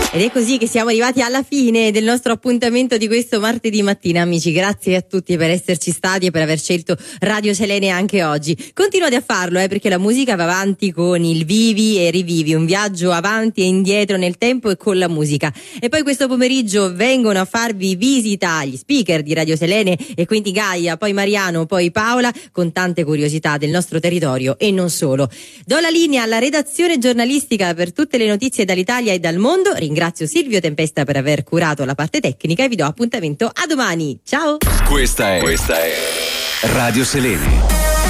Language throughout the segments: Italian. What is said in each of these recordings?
Ed è così che siamo arrivati alla fine del nostro appuntamento di questo martedì mattina, amici. Grazie a tutti per esserci stati e per aver scelto Radio Selene anche oggi. Continuate a farlo, perché la musica va avanti con il vivi e rivivi, un viaggio avanti e indietro nel tempo e con la musica. E poi questo pomeriggio vengono a farvi visita gli speaker di Radio Selene, e quindi Gaia, poi Mariano, poi Paola, con tante curiosità del nostro territorio e non solo. Do la linea alla redazione giornalistica per tutte le notizie dall'Italia e dal mondo. Ringrazio Silvio Tempesta per aver curato la parte tecnica e vi do appuntamento a domani. Ciao! Questa è Radio Selene.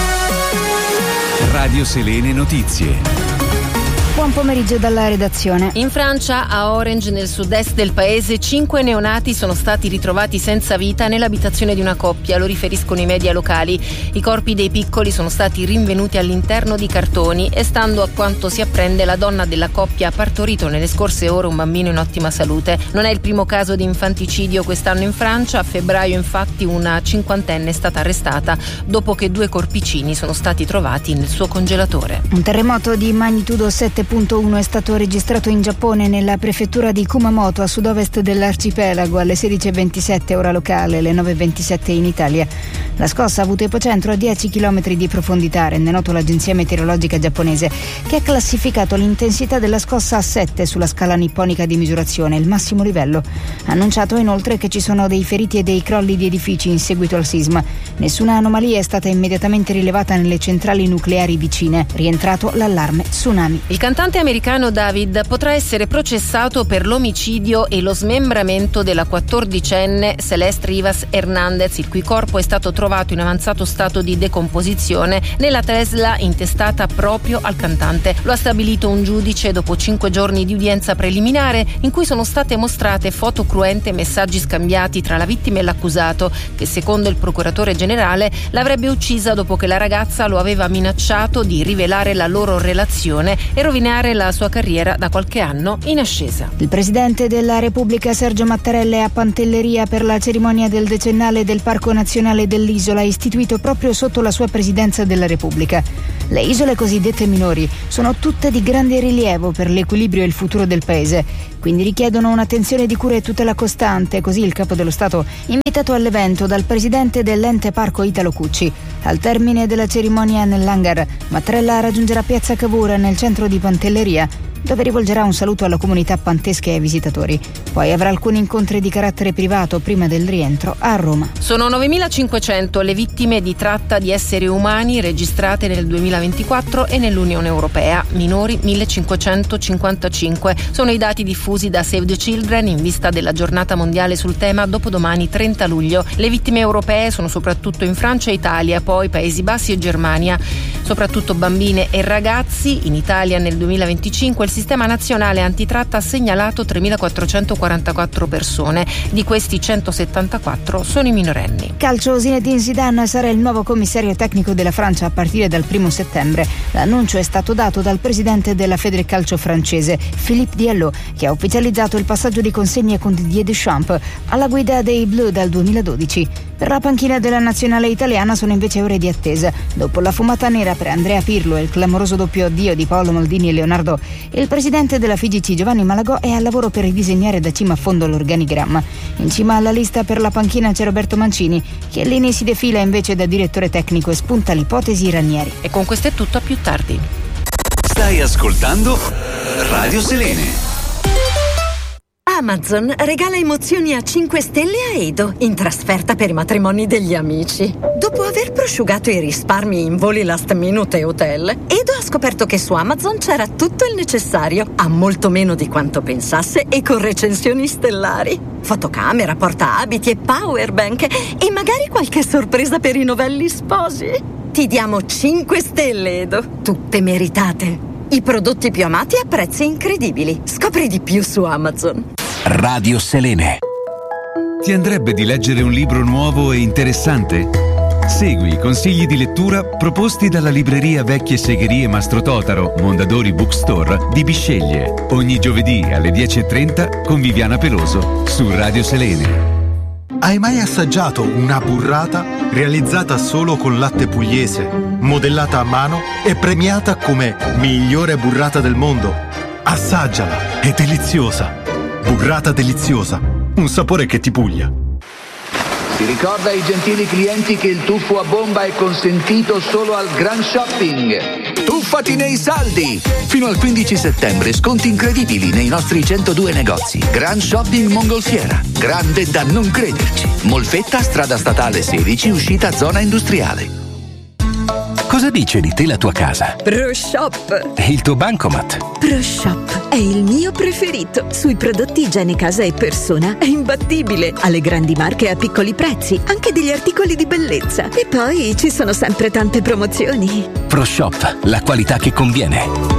Radio Selene Notizie. Buon pomeriggio dalla redazione. In Francia, a Orange, nel sud-est del paese, 5 neonati sono stati ritrovati senza vita nell'abitazione di una coppia, lo riferiscono i media locali. I corpi dei piccoli sono stati rinvenuti all'interno di cartoni e, stando a quanto si apprende, la donna della coppia ha partorito nelle scorse ore un bambino in ottima salute. Non è il primo caso di infanticidio quest'anno in Francia. A febbraio, infatti, una cinquantenne è stata arrestata dopo che 2 corpicini sono stati trovati nel suo congelatore. Un terremoto di magnitudo 7.1 è stato registrato in Giappone, nella prefettura di Kumamoto, a sud-ovest dell'arcipelago, alle 16:27 ora locale, alle 9:27 in Italia. La scossa ha avuto epocentro a 10 km di profondità, rende noto l'agenzia meteorologica giapponese, che ha classificato l'intensità della scossa a 7 sulla scala nipponica di misurazione, il massimo livello. Ha annunciato inoltre che ci sono dei feriti e dei crolli di edifici in seguito al sisma. Nessuna anomalia è stata immediatamente rilevata nelle centrali nucleari vicine. Rientrato l'allarme tsunami. Il cantante americano David potrà essere processato per l'omicidio e lo smembramento della 14enne Celeste Rivas Hernandez, il cui corpo è stato trovato in avanzato stato di decomposizione nella Tesla intestata proprio al cantante. Lo ha stabilito un giudice dopo 5 giorni di udienza preliminare, in cui sono state mostrate foto cruente e messaggi scambiati tra la vittima e l'accusato, che secondo il procuratore generale l'avrebbe uccisa dopo che la ragazza lo aveva minacciato di rivelare la loro relazione e rovinare la sua carriera da qualche anno in ascesa. Il presidente della Repubblica Sergio Mattarella è a Pantelleria per la cerimonia del decennale del Parco Nazionale dell'Isola, istituito proprio sotto la sua presidenza della Repubblica. Le isole cosiddette minori sono tutte di grande rilievo per l'equilibrio e il futuro del paese, quindi richiedono un'attenzione di cura e tutela costante, così il capo dello Stato, invitato all'evento dal presidente dell'ente parco Italo Cucci. Al termine della cerimonia nell'hangar, Mattarella raggiungerà Piazza Cavour nel centro di Pantelleria, dove rivolgerà un saluto alla comunità pantesca e ai visitatori. Poi avrà alcuni incontri di carattere privato prima del rientro a Roma. Sono 9.500 le vittime di tratta di esseri umani registrate nel 2024 e nell'Unione Europea, minori 1.555. Sono i dati diffusi da Save the Children in vista della giornata mondiale sul tema dopodomani 30 luglio. Le vittime europee sono soprattutto in Francia e Italia, poi Paesi Bassi e Germania, soprattutto bambine e ragazzi. In Italia nel 2025 il sistema nazionale antitratta ha segnalato 3.444 persone, di questi 174 sono i minorenni. Calcio, Zinedine Zidane sarà il nuovo commissario tecnico della Francia a partire dal 1 settembre. L'annuncio è stato dato dal presidente della Federcalcio francese, Philippe Diallo, che ha ufficializzato il passaggio di consegne con Didier Deschamps alla guida dei Bleu dal 2012. Per la panchina della nazionale italiana sono invece ore di attesa. Dopo la fumata nera per Andrea Pirlo e il clamoroso doppio addio di Paolo Maldini e Leonardo, il presidente della FIGC Giovanni Malagò è al lavoro per ridisegnare da cima a fondo l'organigramma. In cima alla lista per la panchina c'è Roberto Mancini, che lì si defila invece da direttore tecnico e spunta l'ipotesi Ranieri. E con questo è tutto, a più tardi. Stai ascoltando Radio Selene. Amazon regala emozioni a 5 stelle a Edo in trasferta per i matrimoni degli amici. Dopo aver prosciugato i risparmi in voli last minute e hotel, Edo ha scoperto che su Amazon c'era tutto il necessario, a molto meno di quanto pensasse e con recensioni stellari. Fotocamera, portaabiti e powerbank e magari qualche sorpresa per i novelli sposi. Ti diamo 5 stelle, Edo, tutte meritate. I prodotti più amati a prezzi incredibili. Scopri di più su Amazon. Radio Selene. Ti andrebbe di leggere un libro nuovo e interessante? Segui i consigli di lettura proposti dalla libreria Vecchie Segherie Mastro Totaro, Mondadori Bookstore di Bisceglie. Ogni giovedì alle 10:30 con Viviana Peloso su Radio Selene. Hai mai assaggiato una burrata realizzata solo con latte pugliese, modellata a mano e premiata come migliore burrata del mondo? Assaggiala, è deliziosa! Burrata deliziosa, un sapore che ti puglia. Si ricorda ai gentili clienti che il tuffo a bomba è consentito solo al Grand Shopping. Tuffati nei saldi! Fino al 15 settembre sconti incredibili nei nostri 102 negozi. Grand Shopping Mongolfiera. Grande da non crederci. Molfetta, strada statale 16, uscita zona industriale. Cosa dice di te la tua casa? ProShop. E il tuo bancomat? ProShop è il mio preferito. Sui prodotti igiene casa e persona è imbattibile. Ha le grandi marche a piccoli prezzi, anche degli articoli di bellezza. E poi ci sono sempre tante promozioni. ProShop, la qualità che conviene.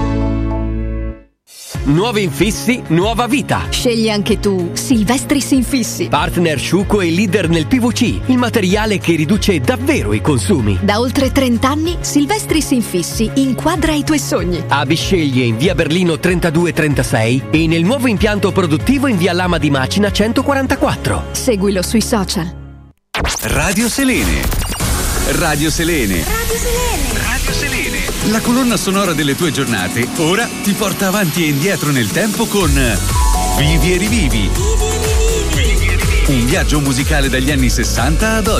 Nuovi infissi, nuova vita. Scegli anche tu Silvestris Infissi. Partner Sciuco e leader nel PVC, il materiale che riduce davvero i consumi. Da oltre 30 anni Silvestris Infissi inquadra i tuoi sogni. A Bisceglie in via Berlino 3236 e nel nuovo impianto produttivo in via Lama di Macina 144. Seguilo sui social. Radio Selene. Radio Selene. Radio Selene. Radio Selene. La colonna sonora delle tue giornate ora ti porta avanti e indietro nel tempo con Vivi e rivivi. Un viaggio musicale dagli anni 60 ad oggi.